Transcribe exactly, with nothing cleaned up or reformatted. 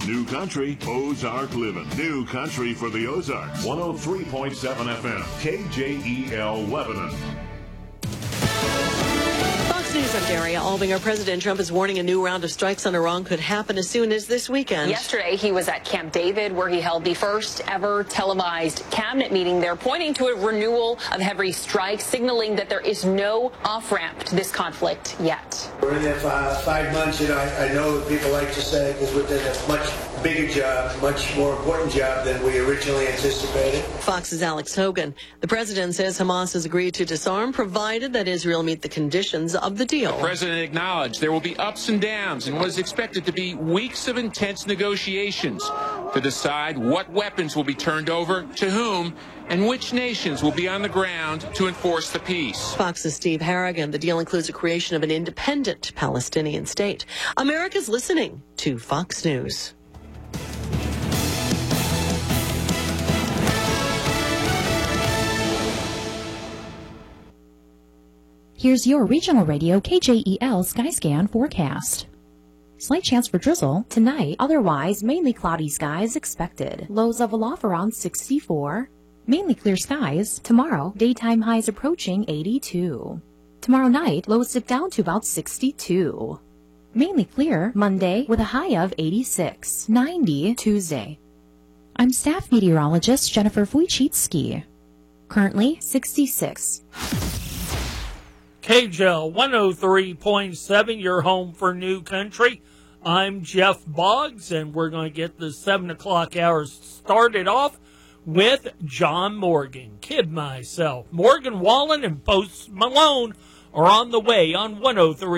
New Country, Ozark Living. New Country for the Ozarks. one oh three point seven F M, K J E L Lebanon. Fox News, I'm Daria Albinger. President Trump is warning a new round of strikes on Iran could happen as soon as this weekend. Yesterday, he was at Camp David, where he held the first ever televised cabinet meeting there, pointing to a renewal of heavy strikes, signaling that there is no off-ramp to this conflict yet. We're in there for uh, five months, and I, I know that people like to say because we're doing a much bigger job, much more important job than we originally anticipated. Fox's Alex Hogan. The president says Hamas has agreed to disarm, provided that Israel meet the conditions of the deal. The president acknowledged there will be ups and downs in what is expected to be weeks of intense negotiations to decide what weapons will be turned over to whom and which nations will be on the ground to enforce the peace. Fox's Steve Harrigan. The deal includes the creation of an independent Palestinian state. America's listening to Fox News. Here's your regional radio K J E L Skyscan forecast. Slight chance for drizzle tonight, otherwise mainly cloudy skies expected. Lows level off around sixty-four. Mainly clear skies. Tomorrow, daytime highs approaching eighty-two. Tomorrow night, lows dip down to about sixty-two. Mainly clear Monday with a high of eighty-six. ninety Tuesday. I'm staff meteorologist Jennifer Wojcicki. Currently sixty-six. K J L one oh three point seven, your home for New Country. I'm Jeff Boggs, and we're going to get the seven o'clock hours started off with John Morgan. Kid myself. Morgan Wallen and Post Malone are on the way on one oh three.